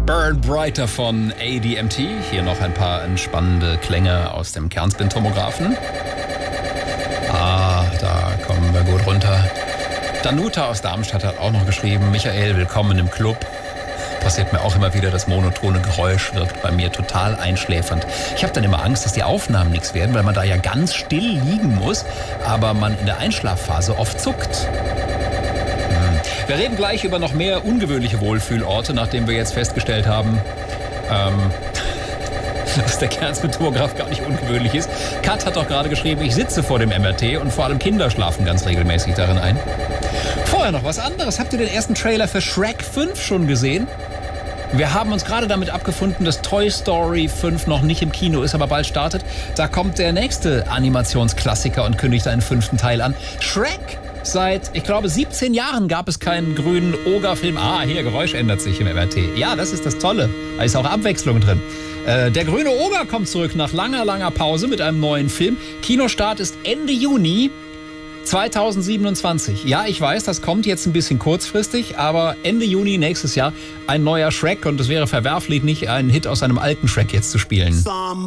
Burn Brighter von ADMT. Hier noch ein paar entspannende Klänge aus dem Kernspin-Tomographen. Da kommen wir gut runter. Danuta aus Darmstadt hat auch noch geschrieben: Michael, willkommen im Club. Passiert mir auch immer wieder, das monotone Geräusch wirkt bei mir total einschläfernd. Ich habe dann immer Angst, dass die Aufnahmen nichts werden, weil man da ja ganz still liegen muss, aber man in der Einschlafphase oft zuckt. Wir reden gleich über noch mehr ungewöhnliche Wohlfühlorte, nachdem wir jetzt festgestellt haben, dass der Kernspin-Tomograph gar nicht ungewöhnlich ist. Kat hat doch gerade geschrieben, ich sitze vor dem MRT und vor allem Kinder schlafen ganz regelmäßig darin ein. Vorher noch was anderes. Habt ihr den ersten Trailer für Shrek 5 schon gesehen? Wir haben uns gerade damit abgefunden, dass Toy Story 5 noch nicht im Kino ist, aber bald startet. Da kommt der nächste Animationsklassiker und kündigt einen 5. Teil an. Shrek! Seit, ich glaube, 17 Jahren gab es keinen grünen Oger-Film. Hier, Geräusch ändert sich im MRT. Ja, das ist das Tolle. Da ist auch Abwechslung drin. Der grüne Oger kommt zurück nach langer Pause mit einem neuen Film. Kinostart ist Ende Juni 2027. Ja, ich weiß, das kommt jetzt ein bisschen kurzfristig, aber Ende Juni nächstes Jahr ein neuer Shrek und es wäre verwerflich, nicht einen Hit aus einem alten Shrek jetzt zu spielen.